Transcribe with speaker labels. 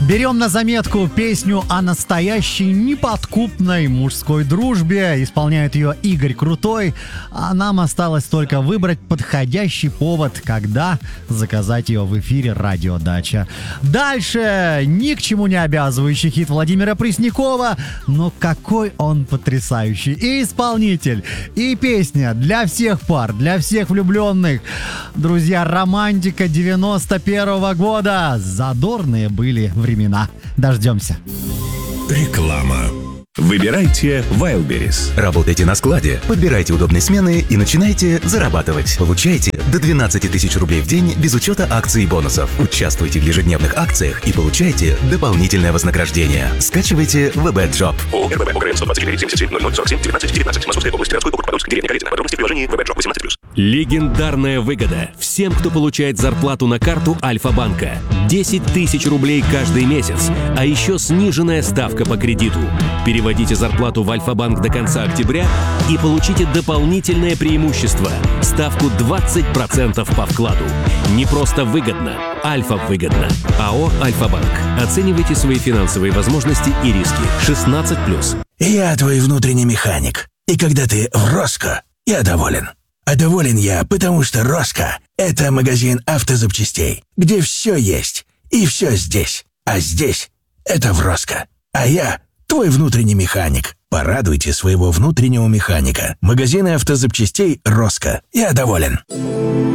Speaker 1: Берем на заметку песню о настоящей неподкупной мужской дружбе. Исполняет ее Игорь Крутой. А нам осталось только выбрать подходящий повод, когда заказать ее в эфире «Радио Дача». Дальше ни к чему не обязывающий хит Владимира Преснякова. Но какой он потрясающий. И исполнитель, и песня для всех пар, для всех влюбленных. Друзья, романтика 91-го года. Задорные были времена. Дождемся.
Speaker 2: Реклама. Выбирайте Wildberries.
Speaker 3: Работайте на складе, подбирайте удобные смены и начинайте зарабатывать. Получайте до 12 тысяч рублей в день без учета акций и бонусов. Участвуйте в ежедневных акциях и получайте дополнительное вознаграждение. Скачивайте WebEdJob.
Speaker 4: РББ ОГРН 124 77 00 47 19 19. Московская область, городской округ, Подольск, деревня Калитина. Подробности в приложении WebEdJob 18+.
Speaker 5: Легендарная выгода всем, кто получает зарплату на карту Альфа-банка. 10 тысяч рублей каждый месяц, а еще сниженная ставка по кредиту. Переводите зарплату в Альфа-банк до конца октября и получите дополнительное преимущество – ставку 20% по вкладу. Не просто выгодно, Альфа-выгодно. АО «Альфа-банк». Оценивайте свои финансовые возможности и риски. 16+.
Speaker 6: Я твой внутренний механик. И когда ты в Роско, я доволен. А доволен я, потому что Роско – это магазин автозапчастей, где все есть и все здесь. А здесь – это в Роско. А я – твой внутренний механик. Порадуйте своего внутреннего механика. Магазины автозапчастей «Роско». Я доволен.